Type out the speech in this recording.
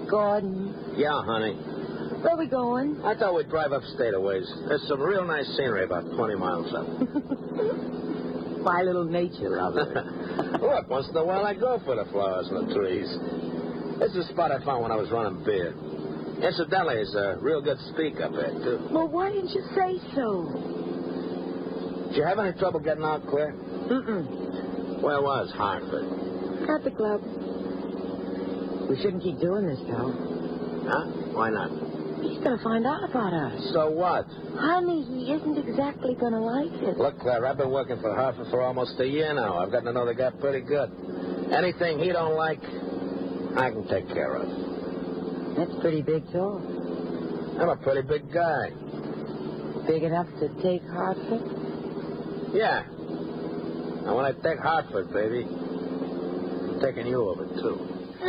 Gordon. Yeah, honey. Where are we going? I thought we'd drive upstate a ways. There's some real nice scenery about 20 miles up. My little nature lover. Look, once in a while I go for the flowers and the trees. This is a spot I found when I was running beer. Incidentally, it's a real good speak up there, too. Well, why didn't you say so? Did you have any trouble getting out clear? Mm-mm. Where was Hartford? At the club. We shouldn't keep doing this, though. Huh? Why not? He's going to find out about us. So what? Honey, he isn't exactly going to like it. Look, Claire, I've been working for Hartford for almost a year now. I've gotten to know the guy pretty good. Anything he don't like, I can take care of. That's pretty big talk. I'm a pretty big guy. Big enough to take Hartford? Yeah. And when I take Hartford, baby, I'm taking you over, too.